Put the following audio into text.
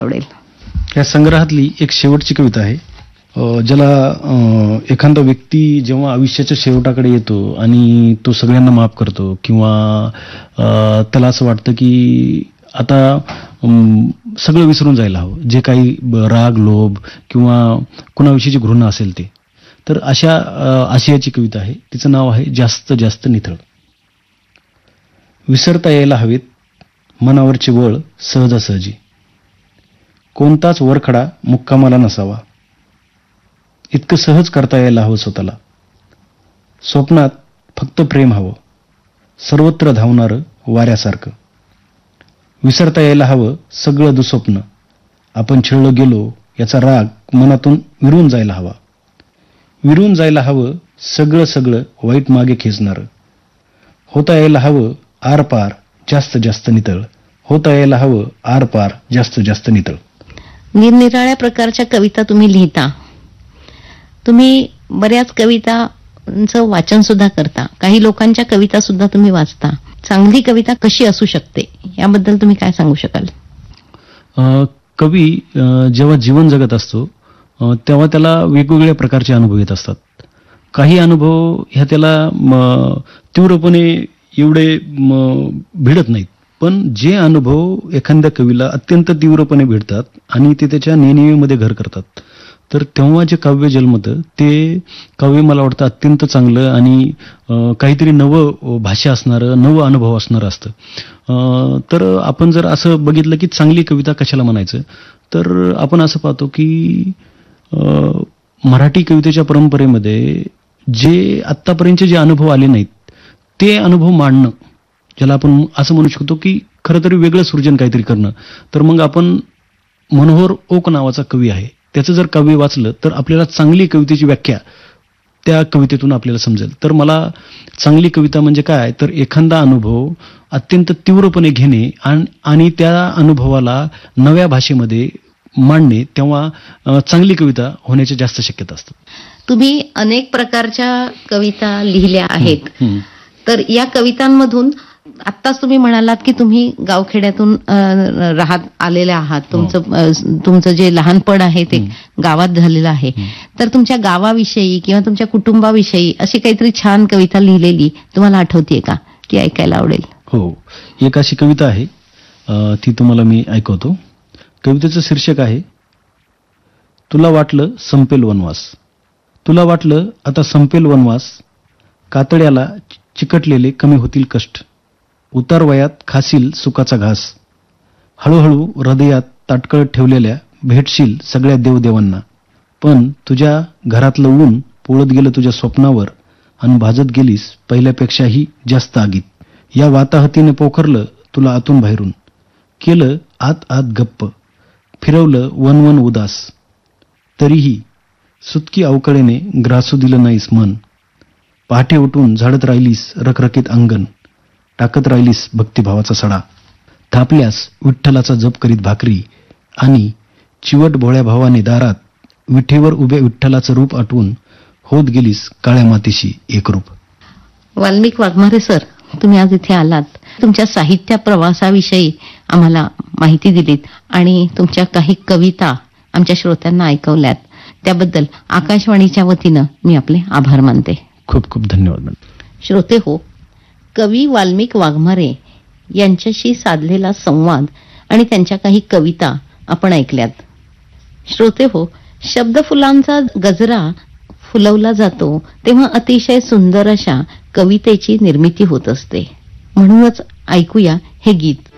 आवडेल. या संग्रहातली एक शेवटची कविता आहे, ज्याला एखादा व्यक्ती जेव्हा आयुष्याच्या शेवटाकडे येतो आणि तो सगळ्यांना माफ करतो किंवा त्याला असं वाटतं की आता सगळं विसरून जायला हवं, जे काही राग लोभ किंवा कुणाविषयीची घृणा असेल ते, तर अशा आशयाची कविता आहे. तिचं नाव आहे जास्त जास्त निथळ. विसरता यायला हवेत मनावरचे वळ सहजासहजी, कोणताच वरखडा मुक्कामाला नसावा, इतकं सहज करता यायला हवं स्वतःला. स्वप्नात फक्त प्रेम हवं, सर्वत्र धावणारं वाऱ्यासारखं. विसरता यायला हवं सगळं दुःस्वप्न, आपण छळलं गेलो याचा राग मनातून विरून जायला हवा. विरून जायला हवं सगळं सगळं वाईट मागे खेचणारं. होता यायला हवं आरपार जास्त जास्त नितळ, होता यायला हवं आरपार जास्त जास्त नितळ. निरनिराळ्या प्रकारच्या कविता तुम्ही लिहिता. तुम्ही बऱ्याच कवितांचं वाचन सुद्धा करता, काही लोकांच्या कविता सुद्धा तुम्ही वाचता. चांगली कविता कशी असू शकते याबद्दल तुम्ही काय सांगू शकाल? कवी जेव्हा जीवन जगत असतो तेव्हा त्याला वेगवेगळ्या प्रकारचे अनुभव येत असतात. काही अनुभव ह्या त्याला तीव्रपणे एवढे भिडत नाहीत, पण जे अनुभव एखाद्या कवीला अत्यंत तीव्रपणे भिडतात आणि ते त्याच्या नेणिवेमध्ये घर करतात, तर तेव्हा जे काव्य जन्मतं ते काव्य मला वाटतं अत्यंत चांगलं आणि काहीतरी नवं भाषा असणारं, नवं अनुभव असणारं असतं. तर आपण जर असं बघितलं की चांगली कविता कशाला म्हणायचं, तर आपण असं पाहतो की मराठी कवितेच्या परंपरेमध्ये जे आत्तापर्यंतचे जे अनुभव आले नाहीत ते अनुभव मांडणं, ज्याला आपण असं म्हणू शकतो की खरं तरी वेगळं सृजन काहीतरी करणं. तर मग आपण मनोहर ओक नावाचा कवी आहे, त्याचं जर काव्य वाचलं तर आपल्याला चांगली कवितेची व्याख्या त्या कवितेतून आपल्याला समजेल. तर मला चांगली कविता म्हणजे काय, तर एखादा अनुभव अत्यंत तीव्रपणे घेणे आणि त्या अनुभवाला नव्या भाषेमध्ये मांडणे, तेव्हा चांगली कविता होण्याची जास्त शक्यता असते. तुम्ही अनेक प्रकारच्या कविता लिहिल्या आहेत, तर या कवितांमधून आत्ताच तुम्ही म्हणालात की तुम्ही गावखेड्यातून राहत आलेले आहात, तुमचं जे लहानपण आहे ते गावात झालेलं आहे. तर तुमच्या गावाविषयी किंवा तुमच्या कुटुंबाविषयी अशी काहीतरी छान कविता लिहिलेली तुम्हाला आठवतीये का, ती ऐकायला आवडेल? हो, एक अशी कविता आहे, ती तुम्हाला मी ऐकवतो. कवितेचं शीर्षक आहे तुला वाटलं संपेल वनवास. तुला वाटलं आता संपेल वनवास, कातड्याला चिकटलेले कमी होतील कष्ट, उतार वयात खाशील सुखाचा घास, हळूहळू हृदयात ताटकळत ठेवलेल्या भेटशील सगळ्या देवदेवांना. पण तुझ्या घरातलं ऊन पोळत गेलं तुझ्या स्वप्नावर आणि भाजत गेलीस पहिल्यापेक्षाही जास्त आगीत. या वाताहतीने पोखरलं तुला आतून बाहेरून, केलं आत आत गप्प, फिरवलं वनवन उदास. तरीही सुतकी अवकळेने ग्रासू दिलं नाहीस मन. पहाटे उठून झाडत राहिलीस रखरखीत अंगण, टाकत राहिलीस भक्तिभावाचा सडा. थापल्यास विठ्ठलाचा जप करीत भाकरी आणि चिवट भोळ्या भावाने दारात विठेवर उभे विठ्ठलाचं रूप आठवून होत गेलीस काळ्या मातीशी एकरूप. वाल्मिक वाघमारे सर, तुम्ही आज इथे आलात, तुमच्या साहित्य प्रवासाविषयी आम्हाला माहिती दिलीत आणि तुमच्या काही कविता आमच्या श्रोत्यांना ऐकवल्यात, त्याबद्दल आकाशवाणीच्या वतीनं मी आपले आभार मानते. खूप खूप धन्यवाद. श्रोते हो, कवी वाल्मिक वाघमारे यांच्याशी साधलेला संवाद आणि त्यांच्या काही कविता आपण ऐकल्यात. श्रोते हो, शब्दफुलांचा गजरा फुलवला जातो तेव्हा अतिशय सुंदर अशा कवितेची निर्मिती होत असते. म्हणूनच ऐकूया हे गीत.